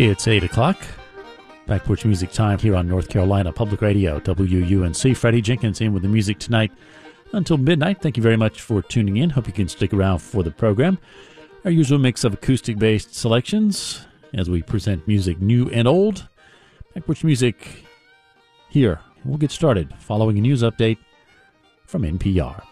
It's 8 o'clock. Back Porch Music time here on North Carolina Public Radio, WUNC. Freddie Jenkins in with the music tonight until midnight. Thank you very much for tuning in. Hope you can stick around for the program. Our usual mix of acoustic-based selections as we present music new and old. Back Porch Music here. We'll get started following a news update from NPR.